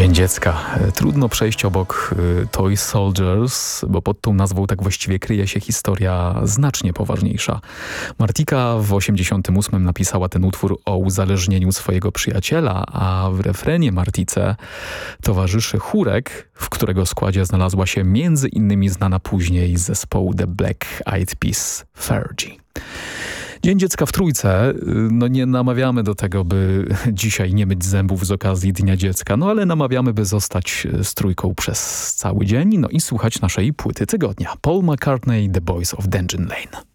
Dzień Dziecka. Trudno przejść obok Toy Soldiers, bo pod tą nazwą tak właściwie kryje się historia znacznie poważniejsza. Martika w 1988 napisała ten utwór o uzależnieniu swojego przyjaciela, a w refrenie Martice towarzyszy chórek, w którego składzie znalazła się między innymi znana później z zespołu The Black Eyed Peas Fergie. Dzień Dziecka w Trójce, nie namawiamy do tego, by dzisiaj nie myć zębów z okazji Dnia Dziecka, ale namawiamy, by zostać z Trójką przez cały dzień, i słuchać naszej płyty tygodnia. Paul McCartney, The Boys of Dungeon Lane.